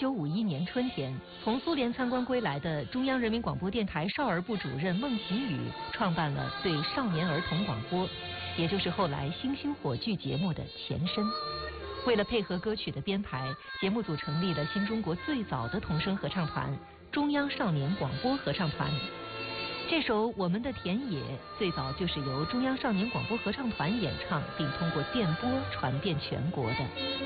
1951年春天，从苏联参观归来的中央人民广播电台少儿部主任孟启宇创办了对少年儿童广播，也就是后来星星火炬节目的前身。为了配合歌曲的编排，节目组成立了新中国最早的童声合唱团——中央少年广播合唱团。这首《我们的田野》最早就是由中央少年广播合唱团演唱，并通过电波传遍全国的。